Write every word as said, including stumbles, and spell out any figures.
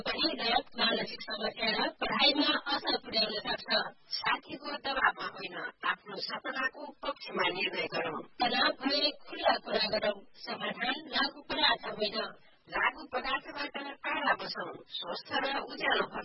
पनि गलत मानसिक समस्या र पढाइमा असर पुर्याउन सक्छ। साथीको दबावमा होइन, आफ्नो सपनाको पक्षमा निर्णय गरौँ। तनाव भए खुल्ला कुरा गरौँ। समाधान लागू पदार्थ होइन। लागू पदार्थबाट टाढा बसौँ। स्वस्थ र उज्यालो